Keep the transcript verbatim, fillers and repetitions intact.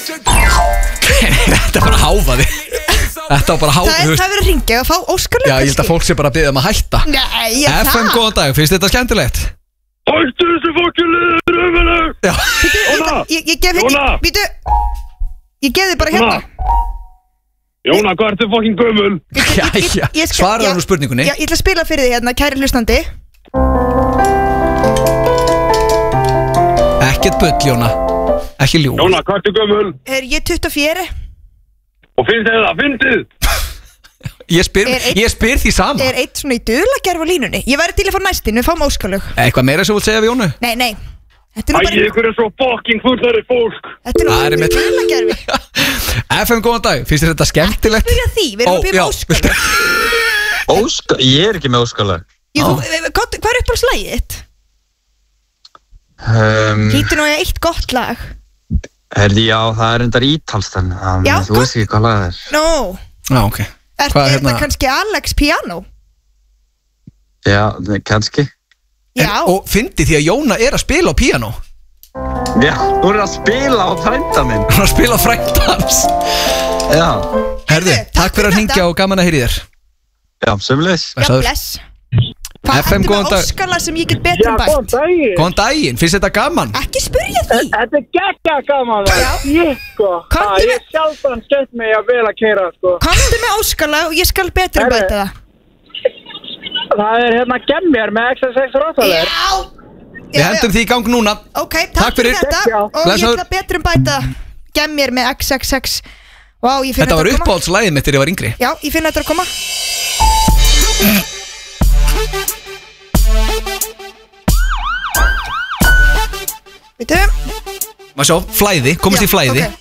Þetta var bara háfaði. Þetta var bara háfaði. Það er verið að ringja og fá Óskarlaug. Já, ég held að fólk sé bara að biðja um að hætta. Nei, ég það F M, góðan dag, finnst þetta skemmtilegt? Hættu þessu fokkin liður ömuleg. Já. Jóna, Ég gef Jóna. Býtu, ég gef þið bara hérna. Jóna, hvað ertu fokkin gömul? Jæja, svaraðu nú spurningunni. Já, ég ætla að spila fyrir þig hérna, kæri hlustandi. Ekkert bull, Jóna. Ekki ljú. Jóna, hvað ertu gömul? Er ég tuttugu og fjögur? Og finnst þið það, fyndið? Ég spyr, ég spyr því sama. Er eitt svona í dulagerf á línunni? Ég væri til að fá næstin, við fáum Óskarlaug. Eitthvað meira sem þú vilt segja við Jónu? Nei, nei. Þetta er nú bara... Æ, ykkur er svo fokkin fullari fólk. Þetta er nú bara í dulagerfi. F M, góðan dag, finnst þér þetta skemmtilegt? Ekki byrja því, við erum að byrja Óskarlaug. Óskar, ég er ekki með Óskarlaug. Jú, hvað er uppáhaldslægið þitt? Um, Hýttu nú ég eitt gott lag. Herði, já, það er endar ítalstan. Já, þú veist ekki hvað lag það er. Nó. Já, ok. Er þetta kannski Alex Piano? Já, kannski. Já. Og fyndi því að Jóna er að spila á píanó. Já, hún er að spila á frænda minn. Hún er að spila á frænda hans. Já. Herðu, takk fyrir að hringja og gaman að heyri þér. Já, sömulegis. Já, bless. F M, góðan dag. Óskarlag sem ég get betur bætt. Já, góðan daginn. Góðan daginn, finnst þetta gaman? Ekki spyrja því. Þetta er geggja gaman það. Ég sko. Það er sjálfan skemmt mig að vel að keyra sko. Komdu með Óskarlag og ég skal betur bæta það. Það er hérna Gemjar með X S X ráttaður. Já. Við hendum því í gang núna. Ok, takk fyrir þetta. Og ég Blessaður. ætla betur um bæta Gemjar með X X X. Vá, ég finn Þetta var að koma. uppáhaldslægið mitt þegar ég var yngri. Já, ég finn þetta að koma. Veitu? Má sjá, flæði, komast Já, í flæði. ok.